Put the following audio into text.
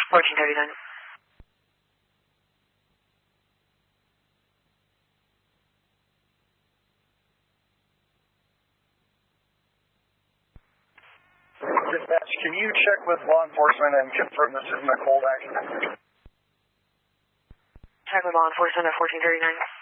1439. Dispatch, can you check with law enforcement and confirm this isn't a cold accident? Check with law enforcement at 1439.